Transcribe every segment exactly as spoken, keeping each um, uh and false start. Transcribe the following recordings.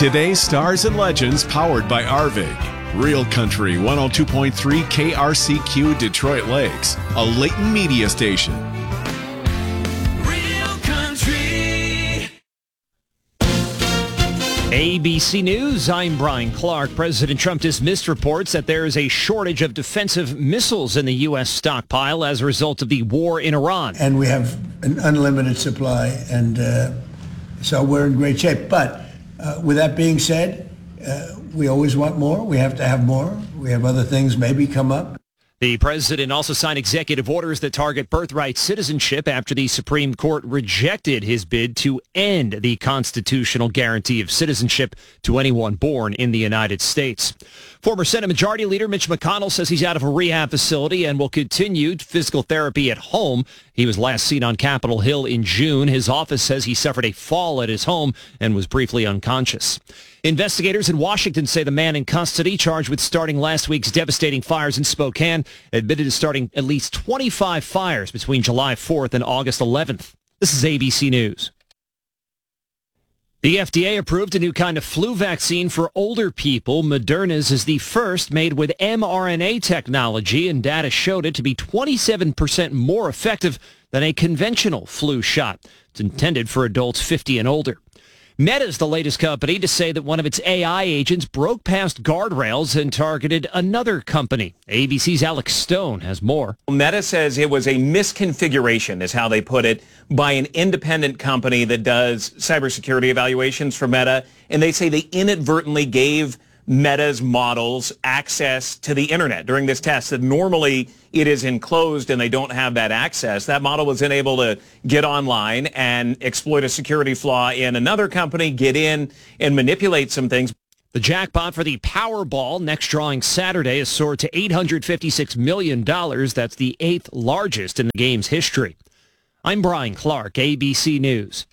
Today's Stars and Legends, powered by Arvig. Real Country one oh two point three K R C Q Detroit Lakes, a Leighton Media station. Real Country. A B C News, I'm Brian Clark. President Trump dismissed reports that there is a shortage of defensive missiles in the U S stockpile as a result of the war in Iran. And we have an unlimited supply, and uh, so we're in great shape. But uh, with that being said, uh, we always want more. We have to have more. We have other things maybe come up. The president also signed executive orders that target birthright citizenship after the Supreme Court rejected his bid to end the constitutional guarantee of citizenship to anyone born in the United States. Former Senate Majority Leader Mitch McConnell says he's out of a rehab facility and will continue physical therapy at home. He was last seen on Capitol Hill in June. His office says he suffered a fall at his home and was briefly unconscious. Investigators in Washington say the man in custody charged with starting last week's devastating fires in Spokane admitted to starting at least twenty-five fires between July fourth and August eleventh. This is A B C News. The F D A approved a new kind of flu vaccine for older people. Moderna's is the first made with mRNA technology, and data showed it to be twenty-seven percent more effective than a conventional flu shot. It's intended for adults fifty and older. Meta is the latest company to say that one of its A I agents broke past guardrails and targeted another company. A B C's Alex Stone has more. Meta says it was a misconfiguration, is how they put it, by an independent company that does cybersecurity evaluations for Meta. And they say they inadvertently gave Meta's models access to the internet during this test, that normally it is enclosed and they don't have that access. That model was then able to get online and exploit a security flaw in another company, get in and manipulate some things. The jackpot for the Powerball next drawing Saturday has soared to eight hundred fifty-six million dollars. That's the eighth largest in the game's history. I'm Brian Clark, A B C News.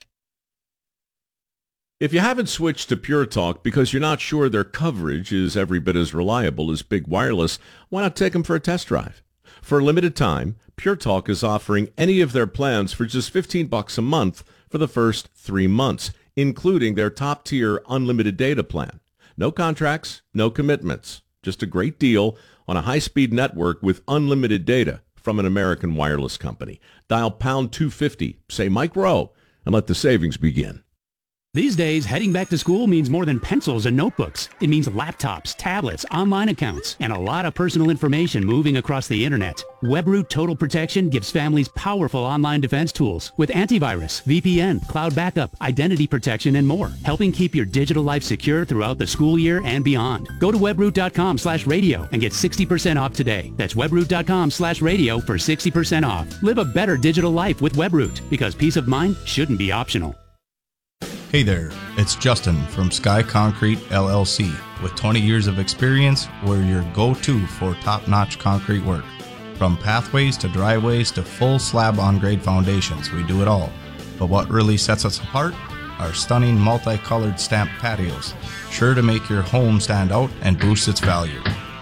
If you haven't switched to Pure Talk because you're not sure their coverage is every bit as reliable as Big Wireless, why not take them for a test drive? For a limited time, Pure Talk is offering any of their plans for just fifteen bucks a month for the first three months, including their top-tier unlimited data plan. No contracts, no commitments, just a great deal on a high-speed network with unlimited data from an American wireless company. Dial pound two fifty, say Mike Rowe, and let the savings begin. These days, heading back to school means more than pencils and notebooks. It means laptops, tablets, online accounts, and a lot of personal information moving across the internet. WebRoot Total Protection gives families powerful online defense tools with antivirus, V P N, cloud backup, identity protection, and more, helping keep your digital life secure throughout the school year and beyond. Go to webroot.com slash radio and get sixty percent off today. That's webroot.com slash radio for sixty percent off. Live a better digital life with WebRoot, because peace of mind shouldn't be optional. Hey there, it's Justin from Sky Concrete L L C. With twenty years of experience, we're your go-to for top-notch concrete work. From pathways to driveways to full slab on-grade foundations, we do it all. But what really sets us apart? Our stunning multicolored stamped patios, sure to make your home stand out and boost its value.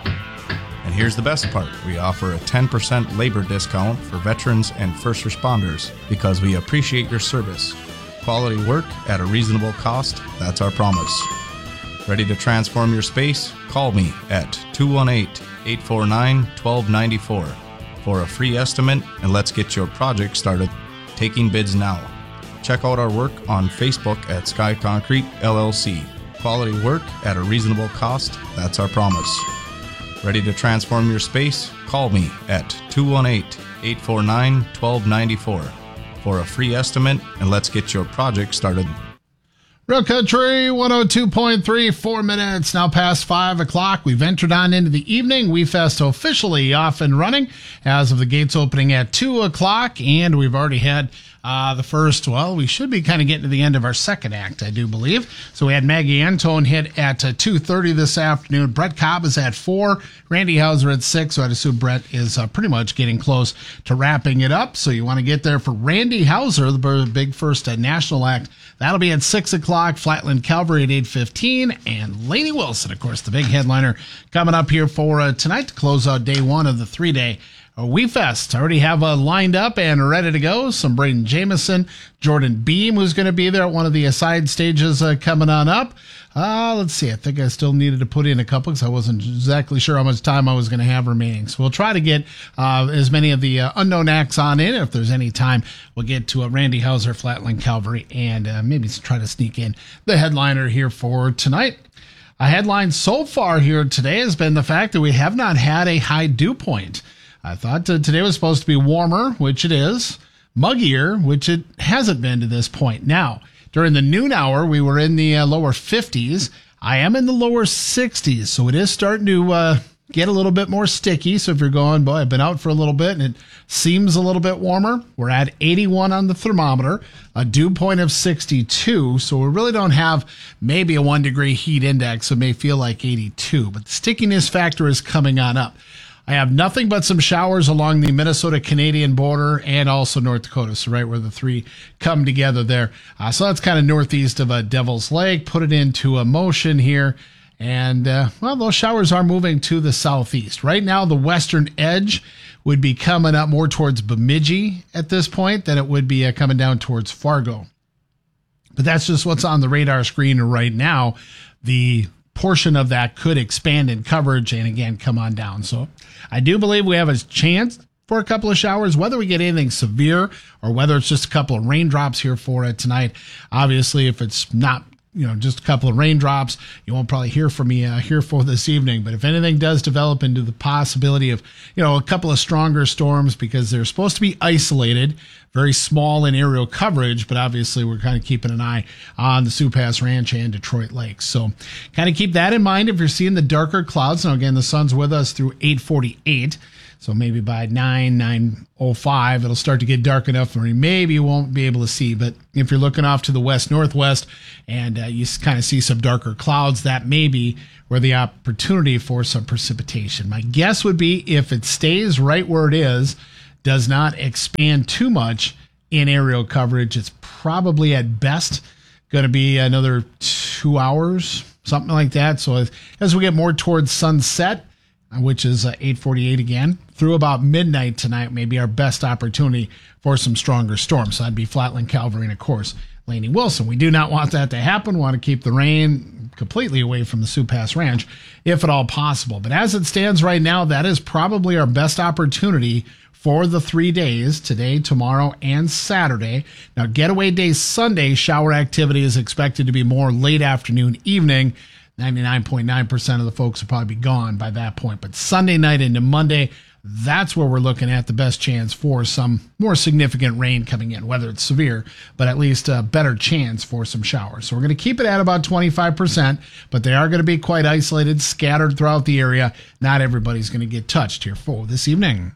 And here's the best part, we offer a ten percent labor discount for veterans and first responders because we appreciate your service. Quality work at a reasonable cost, that's our promise. Ready to transform your space? Call me at two one eight, eight four nine, one two nine four for a free estimate, and let's get your project started. Taking bids now. Check out our work on Facebook at Sky Concrete L L C. Quality work at a reasonable cost, that's our promise. Ready to transform your space? Call me at two one eight, eight four nine, one two nine four for a free estimate, and let's get your project started. Real Country one oh two point three, four minutes now past five o'clock. We've entered on into the evening. WeFest officially off and running as of the gates opening at two o'clock, and we've already had uh, the first, well, we should be kind of getting to the end of our second act, I do believe. So we had Maggie Antone hit at uh, two thirty this afternoon. Brett Cobb is at four. Randy Hauser at six. So I'd assume Brett is uh, pretty much getting close to wrapping it up. So you want to get there for Randy Hauser, the big first uh, national act. That'll be at six o'clock. Flatland Calvary at eight fifteen. And Lainey Wilson, of course, the big headliner, coming up here for uh, tonight to close out day one of the three-day WeFest. I already have uh, lined up and ready to go. Some Braden Jameson, Jordan Beam, who's going to be there at one of the side stages uh, coming on up. Uh, let's see. I think I still needed to put in a couple because I wasn't exactly sure how much time I was going to have remaining. So we'll try to get uh, as many of the uh, unknown acts on in. If there's any time, we'll get to uh, Randy Hauser, Flatland Calvary, and uh, maybe try to sneak in the headliner here for tonight. A headline so far here today has been the fact that we have not had a high dew point. I thought uh, today was supposed to be warmer, which it is, muggier, which it hasn't been to this point. Now, during the noon hour, we were in the uh, lower fifties. I am in the lower sixties, so it is starting to uh, get a little bit more sticky. So if you're going, boy, I've been out for a little bit and it seems a little bit warmer. We're at eighty-one on the thermometer, a dew point of sixty-two. So we really don't have maybe a one degree heat index. So it may feel like eighty-two, but the stickiness factor is coming on up. I have nothing but some showers along the Minnesota-Canadian border and also North Dakota, so right where the three come together there. Uh, so that's kind of northeast of uh, Devil's Lake. Put it into a motion here, and, uh, well, those showers are moving to the southeast. Right now, the western edge would be coming up more towards Bemidji at this point than it would be uh, coming down towards Fargo. But that's just what's on the radar screen right now. The portion of that could expand in coverage and again come on down. So I do believe we have a chance for a couple of showers, whether we get anything severe or whether it's just a couple of raindrops here for it tonight. Obviously, if it's not, you know, just a couple of raindrops, you won't probably hear from me uh, here for this evening. But if anything does develop into the possibility of, you know, a couple of stronger storms, because they're supposed to be isolated, very small in aerial coverage, but obviously we're kind of keeping an eye on the Sioux Pass Ranch and Detroit Lakes. So kind of keep that in mind if you're seeing the darker clouds. Now, again, the sun's with us through eight forty-eight. So maybe by nine, nine oh five, it'll start to get dark enough where you maybe won't be able to see. But if you're looking off to the west-northwest and uh, you kind of see some darker clouds, that may be where the opportunity for some precipitation. My guess would be if it stays right where it is, does not expand too much in aerial coverage, it's probably at best going to be another two hours, something like that. So as, as we get more towards sunset, which is uh, eight forty-eight again, through about midnight tonight, maybe our best opportunity for some stronger storms. So that'd be Flatland, Calvary, and of course, Laney Wilson. We do not want that to happen. We want to keep the rain completely away from the Sioux Pass Ranch, if at all possible. But as it stands right now, that is probably our best opportunity for the three days, today, tomorrow, and Saturday. Now, Getaway Day Sunday, shower activity is expected to be more late afternoon, evening. ninety-nine point nine percent of the folks will probably be gone by that point. But Sunday night into Monday, that's where we're looking at the best chance for some more significant rain coming in, whether it's severe, but at least a better chance for some showers. So we're going to keep it at about twenty-five percent, but they are going to be quite isolated, scattered throughout the area. Not everybody's going to get touched here for this evening.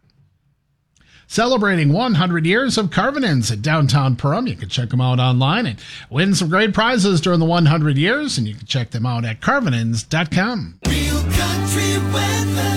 Celebrating one hundred years of Carvinins at downtown Perham. You can check them out online and win some great prizes during the one hundred years, and you can check them out at carvinins dot com. Real country weather.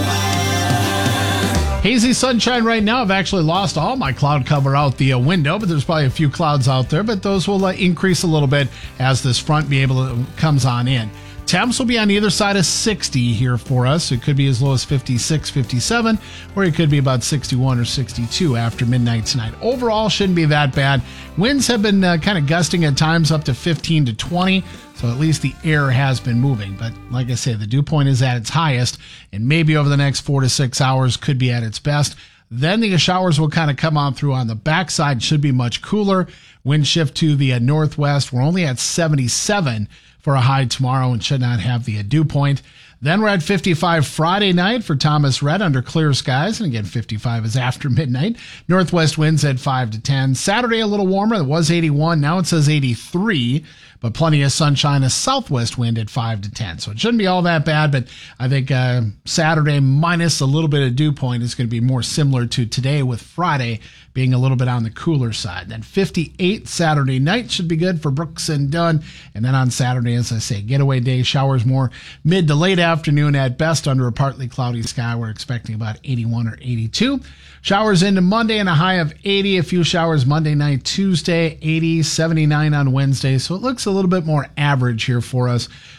Hazy sunshine right now. I've actually lost all my cloud cover out the uh, window, but there's probably a few clouds out there, but those will uh, increase a little bit as this front be able to comes on in. Temps will be on either side of sixty here for us. It could be as low as fifty-six, fifty-seven, or it could be about sixty-one or sixty-two after midnight tonight. Overall, shouldn't be that bad. Winds have been uh, kind of gusting at times up to fifteen to twenty, so at least the air has been moving. But like I say, the dew point is at its highest, and maybe over the next four to six hours could be at its best. Then the showers will kind of come on through on the backside, should be much cooler. Wind shift to the uh, northwest. We're only at seventy-seven for a high tomorrow and should not have the dew point. Then we're at fifty-five Friday night for Thomas Red under clear skies. And again, fifty-five is after midnight. Northwest winds at five to ten. Saturday, a little warmer. It was eighty-one. Now it says eighty-three. But plenty of sunshine, a southwest wind at five to ten. So it shouldn't be all that bad, but I think uh, Saturday minus a little bit of dew point is going to be more similar to today, with Friday being a little bit on the cooler side. Then fifty-eight Saturday night should be good for Brooks and Dunn. And then on Saturday, as I say, getaway day, showers more mid to late afternoon at best under a partly cloudy sky. We're expecting about eighty-one or eighty-two. Showers into Monday and a high of eighty. A few showers Monday night, Tuesday, eighty, seventy-nine on Wednesday. So it looks a little bit more average here for us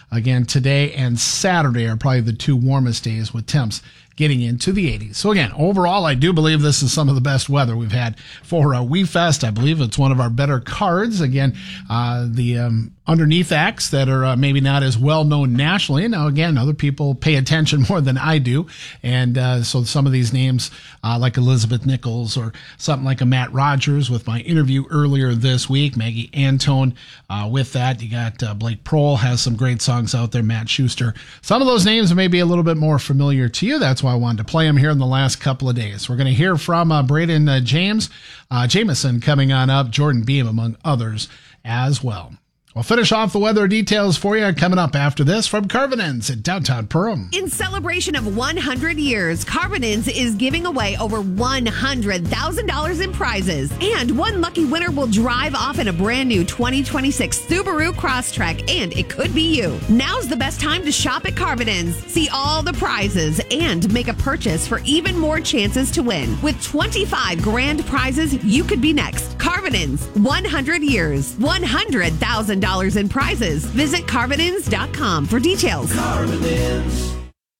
Again, today and Saturday are probably the two warmest days with temps getting into the eighties. So again, overall, I do believe this is some of the best weather we've had for uh, WeFest. I believe it's one of our better cards. Again, uh, the um, underneath acts that are uh, maybe not as well known nationally. Now, again, other people pay attention more than I do. And uh, so some of these names, uh, like Elizabeth Nichols or something like a Matt Rogers with my interview earlier this week, Maggie Antone uh, with that. You got uh, Blake Prohl has some great songs out there, Matt Schuster. Some of those names may be a little bit more familiar to you. That's why I wanted to play them here in the last couple of days. We're going to hear from uh, Braden uh, James, uh, Jameson coming on up, Jordan Beam, among others as well. We'll finish off the weather details for you coming up after this from Carvinens in downtown Perham. In celebration of one hundred years, Carvinens is giving away over one hundred thousand dollars in prizes. And one lucky winner will drive off in a brand new twenty twenty-six Subaru Crosstrek, and it could be you. Now's the best time to shop at Carvinens. See all the prizes and make a purchase for even more chances to win. With twenty-five grand prizes, you could be next. Carvinens, one hundred years, one hundred thousand dollars in prizes. Visit Carvinens dot com for details. Carvinens.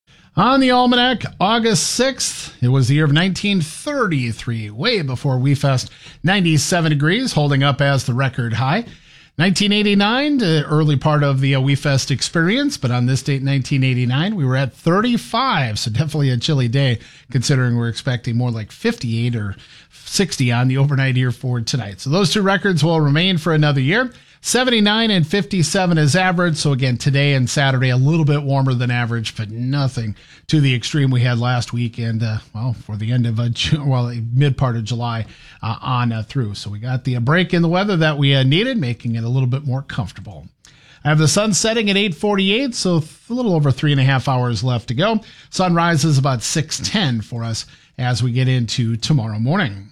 On the Almanac, August sixth, it was the year of nineteen thirty-three, way before WeFest, ninety-seven degrees, holding up as the record high. nineteen eighty-nine, the early part of the uh, WeFest experience, but on this date, nineteen eighty-nine, we were at thirty-five, so definitely a chilly day, considering we're expecting more like fifty-eight or sixty on the overnight here for tonight. So those two records will remain for another year. seventy-nine and fifty-seven is average. So again, today and Saturday, a little bit warmer than average, but nothing to the extreme we had last week. And, uh, well, for the end of, uh, June, well, mid part of July uh, on uh, through. So we got the uh, break in the weather that we uh, needed, making it a little bit more comfortable. I have the sun setting at eight forty-eight, so a little over three and a half hours left to go. Sun rises about six ten for us as we get into tomorrow morning.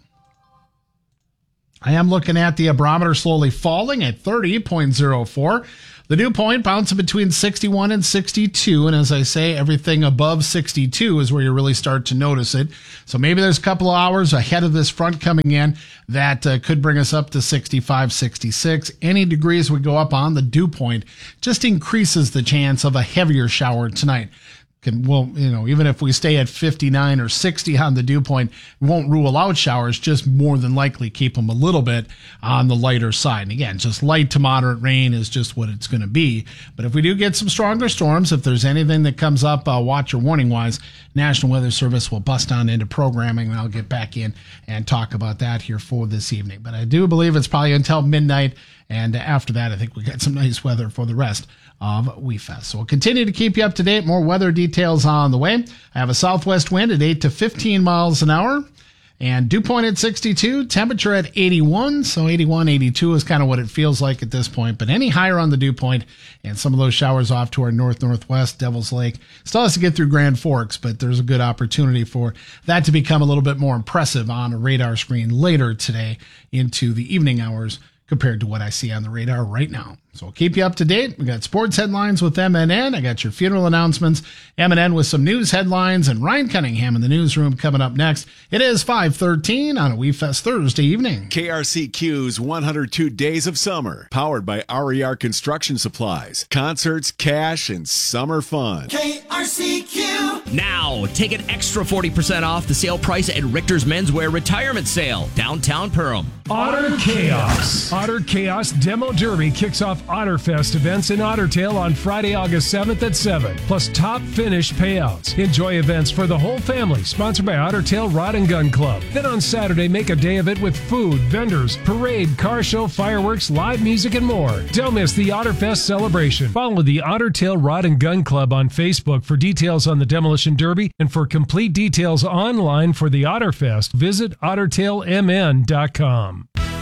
I am looking at the barometer slowly falling at thirty point oh four. The dew point bouncing between sixty-one and sixty-two. And as I say, everything above sixty-two is where you really start to notice it. So maybe there's a couple of hours ahead of this front coming in that uh, could bring us up to sixty-five, sixty-six. Any degrees we go up on the dew point just increases the chance of a heavier shower tonight. Can, well, you know, even if we stay at fifty-nine or sixty on the dew point, we won't rule out showers, just more than likely keep them a little bit on the lighter side. And again, just light to moderate rain is just what it's going to be. But if we do get some stronger storms, if there's anything that comes up, uh, watch or warning wise, National Weather Service will bust on into programming, and I'll get back in and talk about that here for this evening. But I do believe it's probably until midnight. And after that, I think we got some nice weather for the rest of WeFest. So we'll continue to keep you up to date. More weather details on the way. I have a southwest wind at eight to fifteen miles an hour. And dew point at sixty-two, temperature at eighty-one. So eighty-one, eighty-two is kind of what it feels like at this point. But any higher on the dew point, and some of those showers off to our north-northwest, Devil's Lake. Still has to get through Grand Forks, but there's a good opportunity for that to become a little bit more impressive on a radar screen later today into the evening hours compared to what I see on the radar right now. So we'll keep you up to date. We got sports headlines with M N N. I got your funeral announcements, M N N with some news headlines, and Ryan Cunningham in the newsroom coming up next. It is five thirteen on a WeFest Thursday evening. K R C Q's one hundred two Days of Summer, powered by R E R Construction Supplies. Concerts, cash, and summer fun. K R C Q. Now, take an extra forty percent off the sale price at Richter's Menswear Retirement Sale, downtown Perham. Otter Chaos. Otter Chaos Demo Derby kicks off OtterFest events in Ottertail on Friday, August seventh at seven, plus top finish payouts. Enjoy events for the whole family, sponsored by Ottertail Rod and Gun Club. Then on Saturday, make a day of it with food, vendors, parade, car show, fireworks, live music, and more. Don't miss the OtterFest celebration. Follow the Ottertail Rod and Gun Club on Facebook for details on the Demolition Derby, and for complete details online for the OtterFest, visit ottertail m n dot com.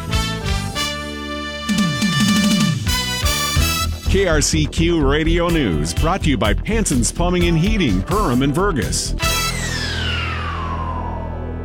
K R C Q Radio News, brought to you by Panson's Plumbing and Heating, Perham and Vergas.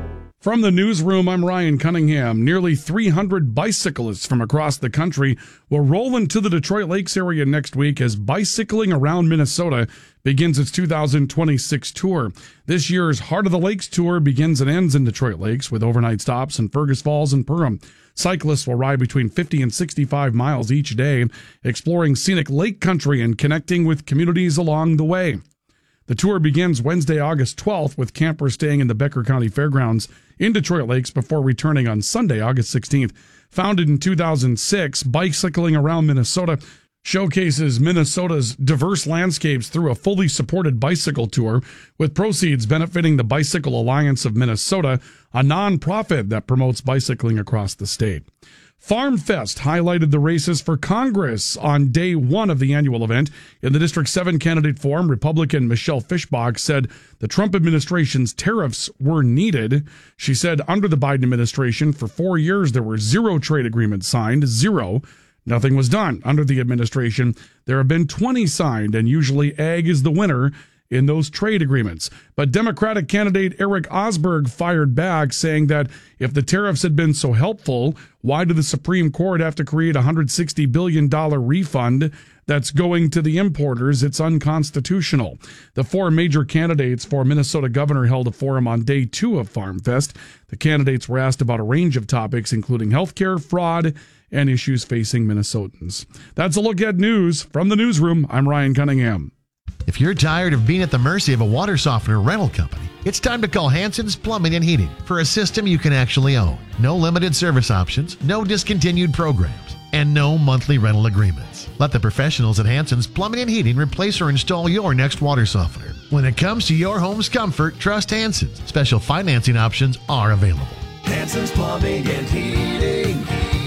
From the newsroom, I'm Ryan Cunningham. Nearly three hundred bicyclists from across the country will roll into the Detroit Lakes area next week as Bicycling Around Minnesota begins its two thousand twenty-six tour. This year's Heart of the Lakes tour begins and ends in Detroit Lakes with overnight stops in Fergus Falls and Perham. Cyclists will ride between fifty and sixty-five miles each day, exploring scenic lake country and connecting with communities along the way. The tour begins Wednesday, August twelfth, with campers staying in the Becker County Fairgrounds in Detroit Lakes before returning on Sunday, August sixteenth. Founded in two thousand six, Bicycling Around Minnesota showcases Minnesota's diverse landscapes through a fully supported bicycle tour, with proceeds benefiting the Bicycle Alliance of Minnesota, a nonprofit that promotes bicycling across the state. Farm Fest highlighted the races for Congress on day one of the annual event. In the District seven candidate forum, Republican Michelle Fischbach said the Trump administration's tariffs were needed. She said under the Biden administration, for four years, there were zero trade agreements signed, zero. Nothing was done. Under the administration, there have been twenty signed, and usually ag is the winner in those trade agreements. But Democratic candidate Eric Osberg fired back, saying that if the tariffs had been so helpful, why did the Supreme Court have to create a one hundred sixty billion dollars refund that's going to the importers? It's unconstitutional. The four major candidates for Minnesota governor held a forum on day two of Farm Fest. The candidates were asked about a range of topics, including healthcare, fraud, and issues facing Minnesotans. That's a look at news from the newsroom. I'm Ryan Cunningham. If you're tired of being at the mercy of a water softener rental company, it's time to call Hanson's Plumbing and Heating for a system you can actually own. No limited service options, no discontinued programs, and no monthly rental agreements. Let the professionals at Hanson's Plumbing and Heating replace or install your next water softener. When it comes to your home's comfort, trust Hanson's. Special financing options are available. Hanson's Plumbing and Heating.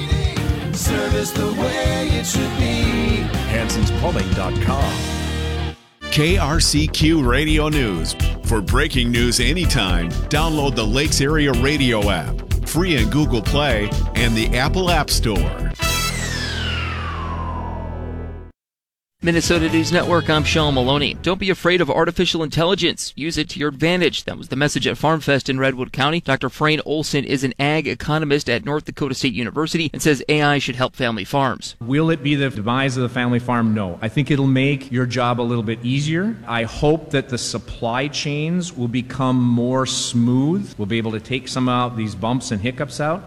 Service the way it should be. Hansons Plumbing dot com. K R C Q Radio News. For breaking news anytime, download the Lakes Area Radio app, free in Google Play and the Apple App Store. Minnesota News Network, I'm Sean Maloney. Don't be afraid of artificial intelligence. Use it to your advantage. That was the message at Farm Fest in Redwood County. Doctor Frayne Olson is an ag economist at North Dakota State University and says A I should help family farms. Will it be the demise of the family farm? No. I think it'll make your job a little bit easier. I hope that the supply chains will become more smooth. We'll be able to take some of these bumps and hiccups out.